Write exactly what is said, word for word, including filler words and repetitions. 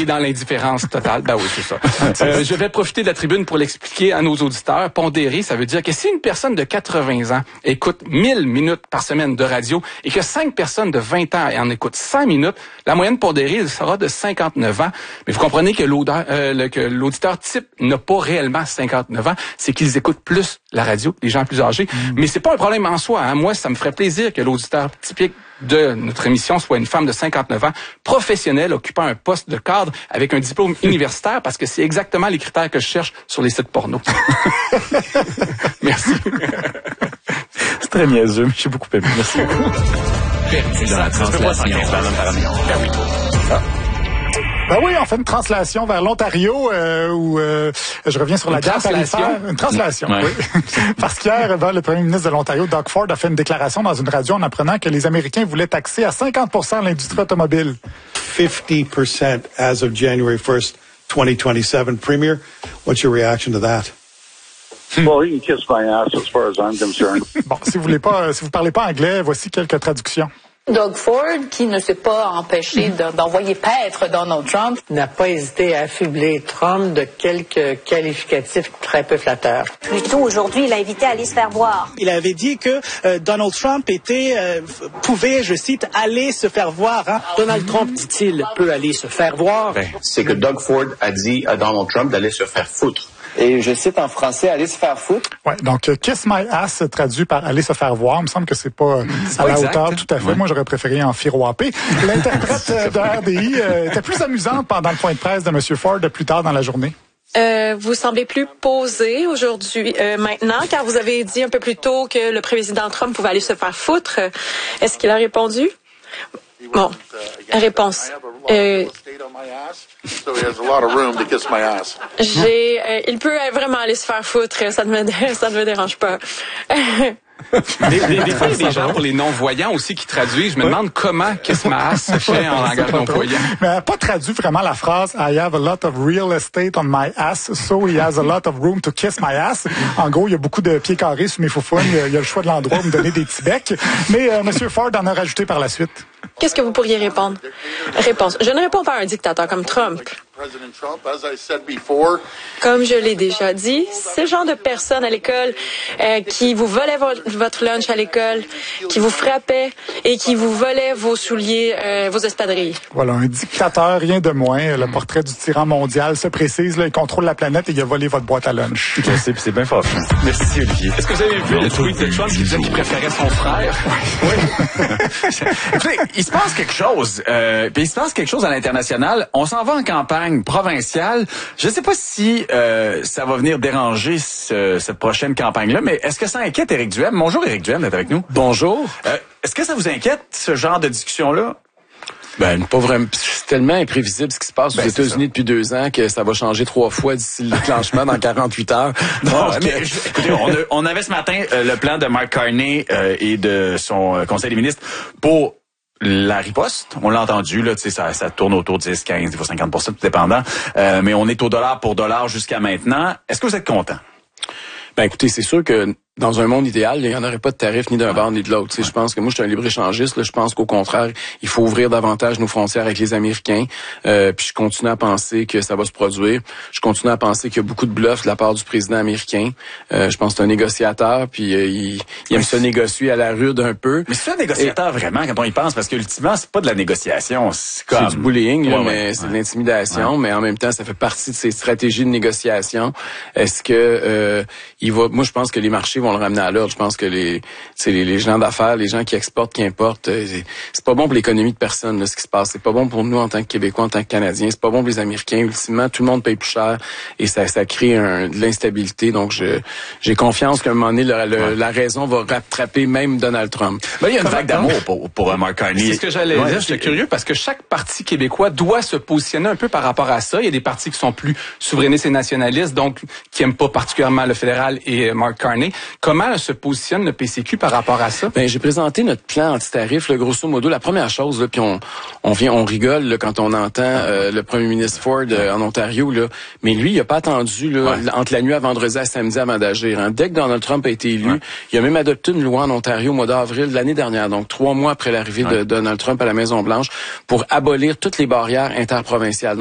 est dans l'indifférence totale. Ben oui, c'est ça. Euh, je vais profiter de la tribune pour l'expliquer à nos auditeurs. Pondéré, ça veut dire que si une personne de quatre-vingts ans écoute mille minutes par semaine de radio et que cinq personnes de vingt ans en écoutent cinq minutes, la moyenne pondérée sera de cinquante-neuf ans. Mais vous comprenez que l'auditeur, euh, le, que l'auditeur type n'a pas réellement cinquante-neuf ans, c'est qu'ils écoutent plus la radio, les gens plus âgés. Mmh. Mais c'est pas un problème en soi. Hein. Moi, ça me ferait plaisir que l'auditeur typique de notre émission soit une femme de cinquante-neuf ans, professionnelle, occupant un poste de cadre avec un diplôme universitaire, parce que c'est exactement les critères que je cherche sur les sites porno. Merci. C'est très niaiseux, mais j'ai beaucoup aimé. Merci beaucoup. Perdu dans la translation. Ben oui, on fait une translation vers l'Ontario euh, où euh, je reviens sur la une gare translation. Une translation, ouais. oui. Parce qu'hier, ben, le premier ministre de l'Ontario, Doug Ford, a fait une déclaration dans une radio en apprenant que les Américains voulaient taxer à cinquante pour cent l'industrie automobile. fifty percent as of January first, twenty twenty-seven. Premier, what's your reaction to that? Well, he can kiss my ass as far as I'm concerned. Bon, si vous voulez pas, si vous parlez pas anglais, voici quelques traductions. Doug Ford, qui ne s'est pas empêché de, d'envoyer paître Donald Trump, n'a pas hésité à affubler Trump de quelques qualificatifs très peu flatteurs. Plutôt aujourd'hui, il a invité à aller se faire voir. Il avait dit que euh, Donald Trump était, euh, pouvait, je cite, aller se faire voir. Hein. Donald Trump, dit-il, peut aller se faire voir. Ben, c'est que Doug Ford a dit à Donald Trump d'aller se faire foutre. Et je cite en français, aller se faire foutre. Ouais, donc euh, Kiss My Ass traduit par aller se faire voir. Il me semble que c'est pas euh, à la exact, hauteur hein? tout à fait. Ouais. Moi, j'aurais préféré en firoapé. L'interprète euh, de R D I euh, était plus amusante pendant le point de presse de M. Ford plus tard dans la journée. Euh, vous semblez plus posé aujourd'hui, euh, maintenant, car vous avez dit un peu plus tôt que le président Trump pouvait aller se faire foutre. Est-ce qu'il a répondu? Bon, réponse. Euh, j'ai, euh, il peut vraiment aller se faire foutre, ça ne me, ça ne me dérange pas. Des, des, des fois, il y a des gens pour les non-voyants aussi qui traduisent. Je me demande comment Kiss My Ass se fait en langage non-voyant. Mais elle n'a pas traduit vraiment la phrase « I have a lot of real estate on my ass, so he has a lot of room to kiss my ass ». En gros, il y a beaucoup de pieds carrés sur mes faufounes. Il y a le choix de l'endroit où me donner des petits becs. Mais euh, M. Ford en a rajouté par la suite. Qu'est-ce que vous pourriez répondre? Réponse. Je ne réponds pas à un dictateur comme Trump. Comme je l'ai déjà dit, c'est le genre de personne à l'école euh, qui vous volait vo- votre lunch à l'école, qui vous frappait et qui vous volait vos souliers, euh, vos espadrilles. Voilà, un dictateur, rien de moins. Le portrait du tyran mondial se précise. Là, il contrôle la planète et il a volé votre boîte à lunch. Je sais, puis c'est bien fort. Merci, Olivier. Est-ce que vous avez vu le tweet de Trump qui disait qu'il préférait son frère? Oui. Écoutez, il se passe quelque chose. Euh, puis il se passe quelque chose à l'international. On s'en va en campagne provinciale. Je ne sais pas si euh, ça va venir déranger ce, cette prochaine campagne-là, mais est-ce que ça inquiète Éric Duhem? Bonjour Éric Duhem d'être avec nous. Bonjour. Euh, est-ce que ça vous inquiète, ce genre de discussion-là? Ben, pas vraiment. C'est tellement imprévisible ce qui se passe ben, aux États-Unis depuis deux ans que ça va changer trois fois d'ici le déclenchement dans quarante-huit heures. Donc, non, mais, je, écoutez, on, a, on avait ce matin euh, le plan de Mark Carney euh, et de son euh, conseil des ministres pour la riposte. On l'a entendu, là, tu sais, ça, ça tourne autour de dix, quinze, des fois cinquante pour cent, tout dépendant. Euh, mais on est au dollar pour dollar jusqu'à maintenant. Est-ce que vous êtes content? Ben, écoutez, c'est sûr que dans un monde idéal, il n'y en aurait pas de tarif ni d'un bord ni de l'autre. Ouais. Je pense que moi, je suis un libre-échangiste. Là, je pense qu'au contraire, il faut ouvrir davantage nos frontières avec les Américains. Euh, puis je continue à penser que ça va se produire. Je continue à penser qu'il y a beaucoup de bluffs de la part du président américain. Euh, je pense que c'est un négociateur, puis euh, il, il aime se négocier à la rude un peu. Mais c'est un négociateur Et, vraiment quand on y pense, parce que ultimement, c'est pas de la négociation. C'est, comme... c'est du bullying, là, ouais, mais ouais, c'est ouais. de l'intimidation. Ouais. Mais en même temps, ça fait partie de ses stratégies de négociation. Est-ce que euh, il va... Moi, je pense que les marchés vont le ramener à l'ordre. Je pense que les, les, les gens d'affaires, les gens qui exportent, qui importent, c'est, c'est pas bon pour l'économie de personne, là, ce qui se passe. C'est pas bon pour nous en tant que Québécois, en tant que Canadiens. C'est pas bon pour les Américains. Ultimement, tout le monde paye plus cher et ça, ça crée un, de l'instabilité. Donc, je, j'ai confiance qu'à un moment donné, le, le, ouais. la raison va rattraper même Donald Trump. Ben, il y a une vague d'amour pour, pour Mark Carney. C'est ce que j'allais ouais, dire. Je suis curieux parce que chaque parti québécois doit se positionner un peu par rapport à ça. Il y a des partis qui sont plus souverainistes et nationalistes, donc qui aiment pas particulièrement le fédéral et Mark Carney. Comment se positionne le P C Q par rapport à ça? Ben, j'ai présenté notre plan anti-tarif, là, grosso modo. La première chose, là, puis on, on vient, on rigole là, quand on entend euh, le premier ministre Ford euh, en Ontario, là, mais lui, il a pas attendu là, ouais. entre la nuit à vendredi à samedi avant d'agir. Hein. Dès que Donald Trump a été élu, ouais. il a même adopté une loi en Ontario au mois d'avril de l'année dernière, donc trois mois après l'arrivée ouais. de Donald Trump à la Maison-Blanche, pour abolir toutes les barrières interprovinciales.